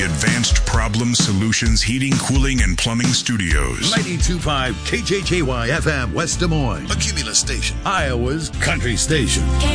Advanced Problem Solutions Heating, Cooling, and Plumbing Studios. 92.5 KJJY FM West Des Moines, a Cumulus station, Iowa's country station.